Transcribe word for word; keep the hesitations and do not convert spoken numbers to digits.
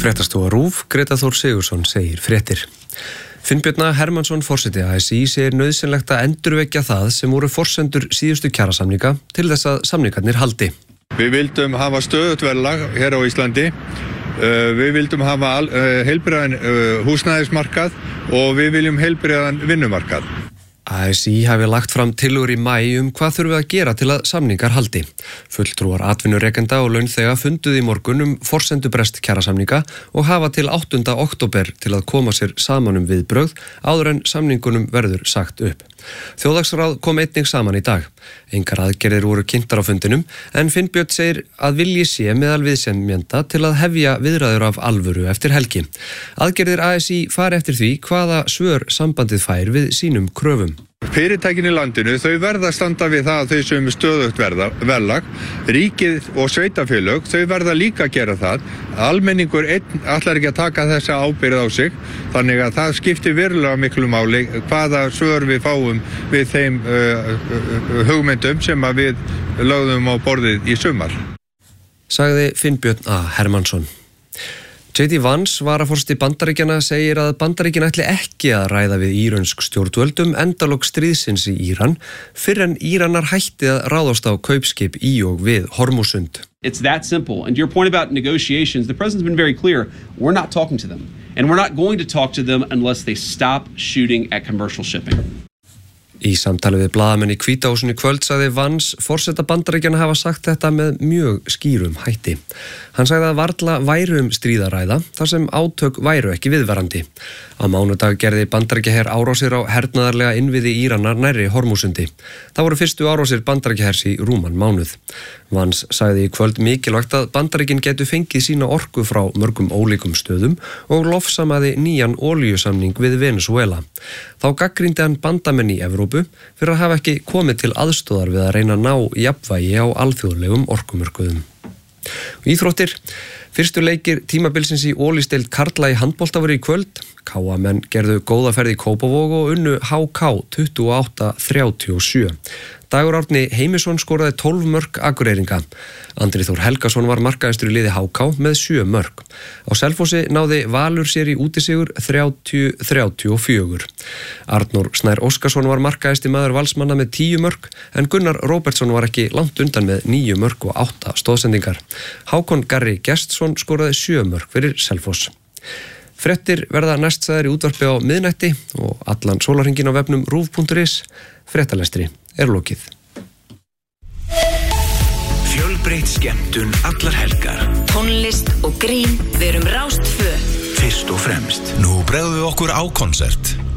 Fréttastofa RÚV, Greta Þór Sigurðsson segir fréttir. Finnbjörn Hermannsson forseti A S í segir nauðsynlegt að endurvekja það sem voru forsendur síðustu kjarasamninga til þess að samningarnir haldi. Við vildum hafa stöðugt verðlag hér á Íslandi, við vildum hafa heilbrigðan húsnæðismarkað og við viljum heilbrigðan vinnumarkað. A S í hafi lagt fram tillögur í maí um hvað þurfi að gera til að samningar haldi. Fulltrúar atvinnurekenda og launþega funduðu í morgun um forsendubrest kjarasamninga og hafa til áttunda október til að koma sér saman um viðbrögð áður en samningunum verður sagt upp. Þjóðhagsráð kom einnig saman í dag. Engar aðgerðir voru kynntar á fundinum en Finnbjörn segir að vilji sé meðal viðsemjenda til að hefja viðræður af alvöru eftir helgi. Aðgerðir A S í fari eftir því hvaða svör sambandið fær við sínum kröfum. Fyrirtækin í landinu, þau verða að standa við það að þau sem stöðugt verðlag, ríkið og sveitafélög, þau verða líka að gera það. Almenningur einn ætlar ekki að taka þessa ábyrgð á sig, þannig að það skiptir verulega miklu máli hvaða svör við fáum við þeim uh, uh, hugmyndum sem að við lögðum á borðið í sumar. Sagði Finnbjörn A. Hermannsson. J D Vance, varaforseti Bandaríkjanna, segir að Bandaríkin ætli ekki að ræða við írönsk stjórnvöldum endalok stríðsins í Íran fyrr en Íranar hætti að ráðast á kaupskip í og við Hormúsund. It's that simple. And to your point about negotiations, the president's been very clear. We're not talking to them. And we're not going to talk to them unless they stop shooting at commercial shipping. Í samtali við blaðamenn í Hvíta húsinu í kvöld sagði Vance forseta Bandaríkjanna hafa sagt þetta með mjög skýrum hætti. Hann sagði að varla væru um stríðaræða þar sem átök væru ekki viðvarandi. Á mánudag gerði Bandaríkjaher árásir á hernaðarlega innviði Íranar nærri Hormúsundi. Það voru fyrstu árásir Bandaríkjahers í rúman mánuð. Vance sagði í kvöld mikilvægt að Bandaríkin getu fengið sína orku frá mörgum ólíkum stöðum og lofsamaði nýjan olíusamning við Venezuela. Þá gagnrýndi hann bandamenn í Evrópu fyrir að hafa ekki komið til aðstoðar við að reyna að ná jafnvægi á alþjóðlegum orkumörkuðum. Íþróttir. Fyrstu leikir tímabilsins í Ólísdeild karla í handbolta voru í kvöld. K A menn gerðu góða ferð í Kópavog og unnu H K tuttugu og átta þrjátíu og sjö. Dagur Árni Heimisson skoraði tólf mörk Akureyringa. Andri Þór Helgason var markahæstur í liði H K með sjö mörk. Á Selfossi náði Valur sér í útisigur þrjátíu til þrjátíu og fjögur. Arnór Snær Óskarsson var markahæsti maður Valsmanna með tíu mörk en Gunnar Róbertsson var ekki langt undan með níu mörk og átta stoðsendingar. Hákon Garri Gestsson skoraði sjö mörk fyrir Selfoss. Fréttir verða næstsæðar í útvarpi á miðnætti og allan sólarhringinn á vefnum rúv punktur is. Fréttalestri er lokið. Fjölbreytt skemmtun allar helgar. Tónlist og grín, við erum Rás tvö. Fyrst og fremst. Nú bregðum við okkur á konsert.